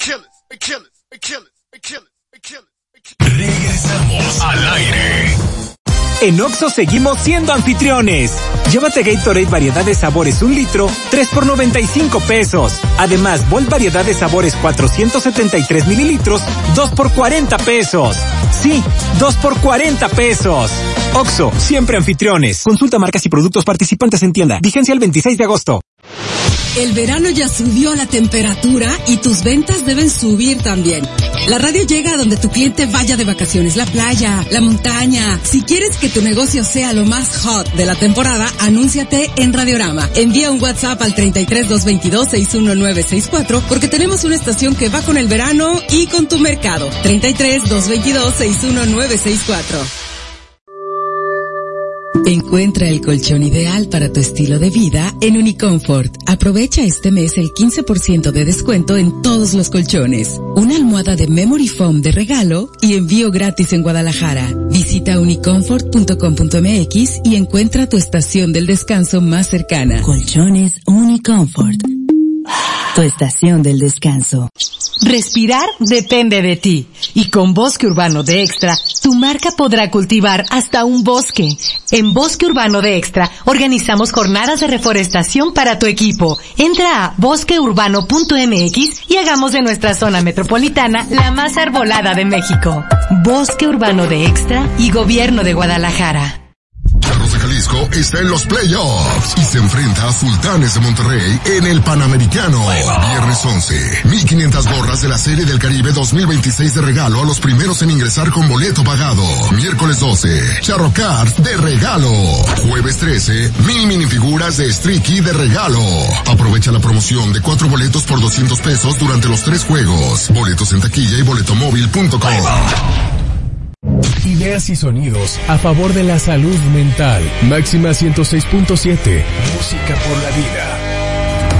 Regresamos al aire. En Oxxo seguimos siendo anfitriones. Llévate Gatorade variedad de sabores 1 litro, 3 por 95 pesos. Además, Volt variedad de sabores 473 mililitros, 2 por 40 pesos. Sí, 2 por 40 pesos. Oxxo, siempre anfitriones. Consulta marcas y productos participantes en tienda. Vigencia el 26 de agosto. El verano ya subió la temperatura y tus ventas deben subir también. La radio llega a donde tu cliente vaya de vacaciones, la playa, la montaña. Si quieres que tu negocio sea lo más hot de la temporada, anúnciate en Radiorama. Envía un WhatsApp al 33-222-61964 porque tenemos una estación que va con el verano y con tu mercado. 33-222-61964. Encuentra el colchón ideal para tu estilo de vida en Unicomfort. Aprovecha este mes el 15% de descuento en todos los colchones. Una almohada de Memory Foam de regalo y envío gratis en Guadalajara. Visita unicomfort.com.mx y encuentra tu estación del descanso más cercana. Colchones Unicomfort. Tu estación del descanso. Respirar depende de ti. Y con Bosque Urbano de Extra, tu marca podrá cultivar hasta un bosque. En Bosque Urbano de Extra, organizamos jornadas de reforestación para tu equipo. Entra a bosqueurbano.mx y hagamos de nuestra zona metropolitana la más arbolada de México. Bosque Urbano de Extra y Gobierno de Guadalajara. Charros de Jalisco está en los playoffs y se enfrenta a Sultanes de Monterrey en el Panamericano. Viernes 11, 1,500 gorras de la Serie del Caribe 2026 de regalo a los primeros en ingresar con boleto pagado. Miércoles 12, Charro Cards de regalo. Jueves 13, 1,000 minifiguras de Streaky de regalo. Aprovecha la promoción de 4 boletos por 200 pesos durante los 3 juegos. Boletos en taquilla y boletomóvil.com. Ideas y sonidos a favor de la salud mental. Máxima 106.7. Música por la vida.